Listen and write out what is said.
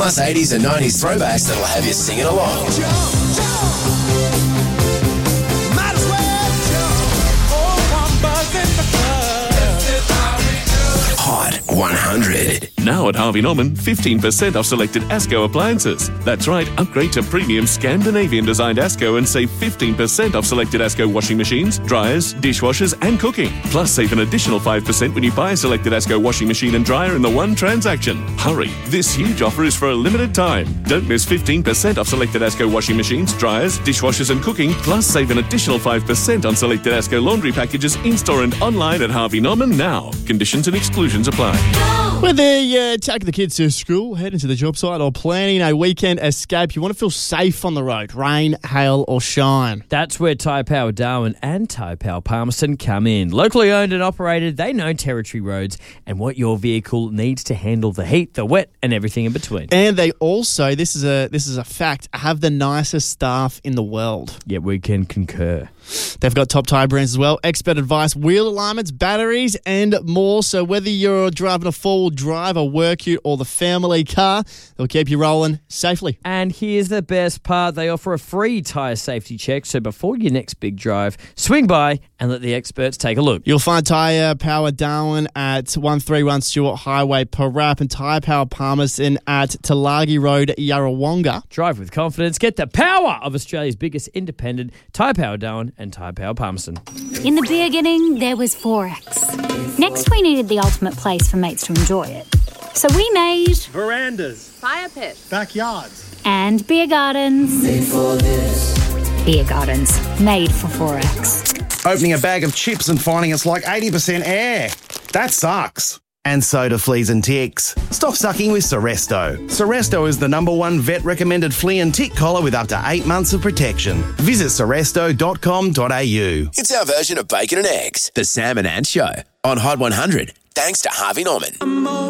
plus 80s and 90s throwbacks that'll have you singing along. Hot 100. Now at Harvey Norman, 15% off selected ASCO appliances. That's right, upgrade to premium Scandinavian-designed ASCO and save 15% off selected ASCO washing machines, dryers, dishwashers and cooking. Plus, save an additional 5% when you buy a selected ASCO washing machine and dryer in the one transaction. Hurry, this huge offer is for a limited time. Don't miss 15% off selected ASCO washing machines, dryers, dishwashers and cooking. Plus, save an additional 5% on selected ASCO laundry packages in-store and online at Harvey Norman now. Conditions and exclusions apply. Whether you're taking the kids to school, heading to the job site or planning a weekend escape, you want to feel safe on the road, rain, hail or shine. That's where Tyre Power Darwin and Tyre Power Palmerston come in. Locally owned and operated, they know territory roads and what your vehicle needs to handle the heat, the wet and everything in between. And they also, this is a fact, have the nicest staff in the world. Yeah, we can concur. They've got top tyre brands as well, expert advice, wheel alignments, batteries and more. So whether you're driving a four-wheel drive, a work ute or the family car, they'll keep you rolling safely. And here's the best part. They offer a free tyre safety check. So before your next big drive, swing by and let the experts take a look. You'll find Tyre Power Darwin at 131 Stewart Highway, Parap, and Tyre Power Palmerston at Tulagi Road, Yarrawonga. Drive with confidence. Get the power of Australia's biggest independent, Tyre Power Darwin and Tyre Power Palmerston. In the beginning, there was Forex. Next, we needed the ultimate place for mates to enjoy it. So we made verandas, fire pits, backyards, and beer gardens. Made for this. Beer gardens, made for Forex. Opening a bag of chips and finding it's like 80% air. That sucks. And so do fleas and ticks. Stop sucking with Seresto. Seresto is the #1 vet-recommended flea and tick collar with up to 8 months of protection. Visit seresto.com.au. It's our version of Bacon and Eggs, the Sam and Ant Show, on Hot 100, thanks to Harvey Norman.